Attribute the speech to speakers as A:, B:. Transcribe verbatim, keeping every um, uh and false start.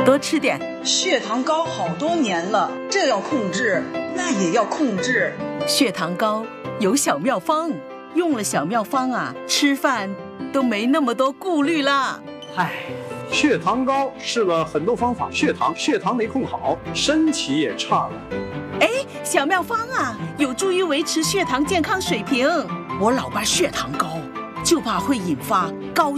A: 多吃点。
B: 血糖高好多年了，这要控制，那也要控制。
A: 血糖高有小妙方，用了小妙方啊，吃饭都没那么多顾虑了。
C: 唉，血糖高试了很多方法，血糖血糖没控好，身体也差了。
A: 哎，小妙方啊，有助于维持血糖健康水平。我老爸血糖高，就怕会引发高